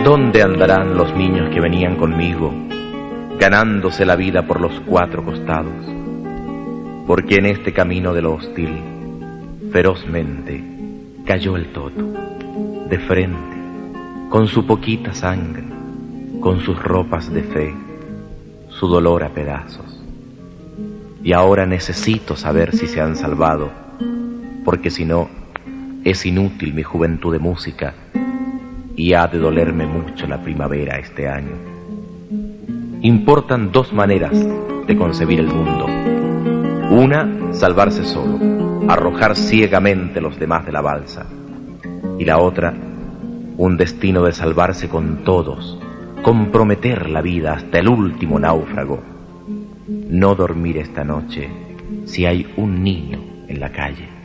¿Dónde andarán los niños que venían conmigo, ganándose la vida por los cuatro costados? Porque en este camino de lo hostil, ferozmente cayó el toto, de frente, con su poquita sangre, con sus ropas de fe, su dolor a pedazos. Y ahora necesito saber si se han salvado, porque si no, es inútil mi juventud de música, y ha de dolerme mucho la primavera este año. Importan dos maneras de concebir el mundo. Una, salvarse solo, arrojar ciegamente los demás de la balsa. Y la otra, un destino de salvarse con todos, comprometer la vida hasta el último náufrago. No dormir esta noche si hay un niño en la calle.